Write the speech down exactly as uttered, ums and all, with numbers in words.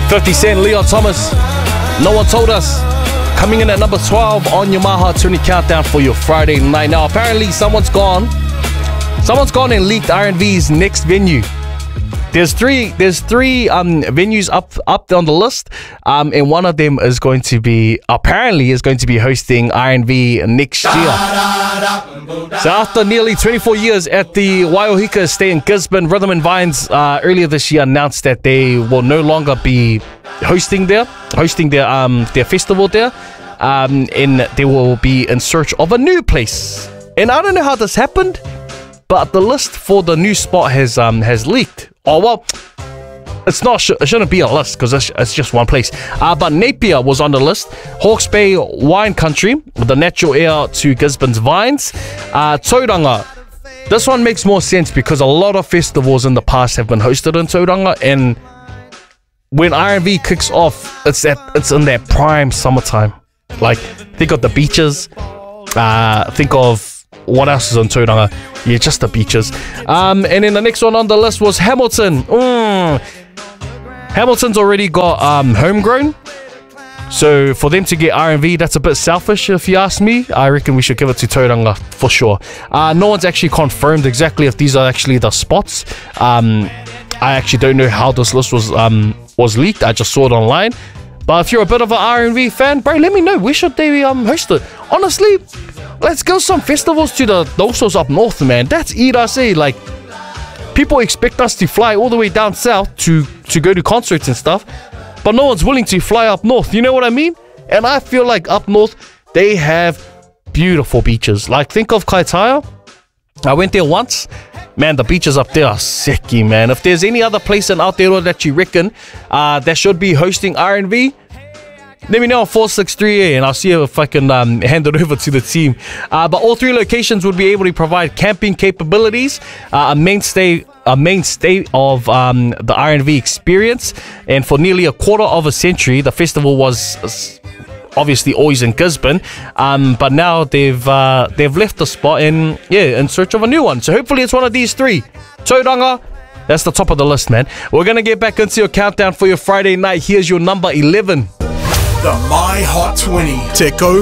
fifty Cent, Leon Thomas, No One Told Us. Coming in at number twelve on your My Hot twenty countdown for your Friday night. Now, apparently someone's gone. Someone's gone and leaked R and V's next venue. There's three. There's three um, venues up up on the list, um, and one of them is going to be apparently is going to be hosting R and V next year. So after nearly twenty-four years at the Waiōhika Estate in Gisborne, Rhythm and Vines uh, earlier this year announced that they will no longer be hosting there, hosting their um their festival there, um, and they will be in search of a new place. And I don't know how this happened, but the list for the new spot has um has leaked. Oh well, it's not. Sh- it shouldn't be a list because it's, it's just one place. Uh, but Napier was on the list. Hawke's Bay Wine Country, the natural heir to Gisborne's vines. Uh, Tauranga. This one makes more sense because a lot of festivals in the past have been hosted in Tauranga, and when R and V kicks off, it's at it's in that prime summertime. Like think of the beaches. Uh, think of. What else is on Tauranga? Yeah, just the beaches. Um, and then the next one on the list was Hamilton. Mm. Hamilton's already got um, homegrown. So for them to get R and V, that's a bit selfish if you ask me. I reckon we should give it to Tauranga for sure. Uh, no one's actually confirmed exactly if these are actually the spots. Um, I actually don't know how this list was um, was leaked. I just saw it online. But if you're a bit of an R and V fan, bro, let me know. Where should they um, host it? Honestly, let's go some festivals to the Dosos up north, man. That's Irase. Like, people expect us to fly all the way down south to, to go to concerts and stuff, but no one's willing to fly up north. You know what I mean? And I feel like up north, they have beautiful beaches. Like, think of Kaitaia. I went there once. Man, the beaches up there are sicky, man. If there's any other place in Aotearoa that you reckon uh, that should be hosting R and V, let me know on four six three A and I'll see if I can um, hand it over to the team. Uh, but all three locations would be able to provide camping capabilities, uh, a mainstay a mainstay of um, the R and V experience. And for nearly a quarter of a century, the festival was obviously always in Gisborne, um, but now they've uh, they've left the spot and yeah, in search of a new one. So hopefully it's one of these three. Tauranga, that's the top of the list, man. We're gonna get back into your countdown for your Friday night. Here's your number eleven. The My Hot twenty. Teko